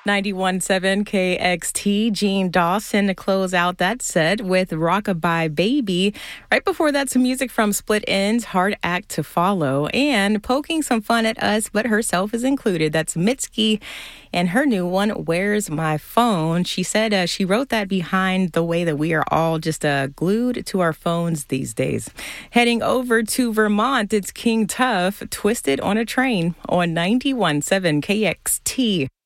91.7 KXT, Gene Dawson to close out that set with Rockabye Baby. Right before that, some music from Split Enz, Hard Act to Follow, and poking some fun at us, but herself is included. That's Mitski and her new one, Where's My Phone? She said she wrote that behind the way that we are all just glued to our phones these days. Heading over to Vermont, it's King Tuff, Twisted on a Train on 91.7 KXT.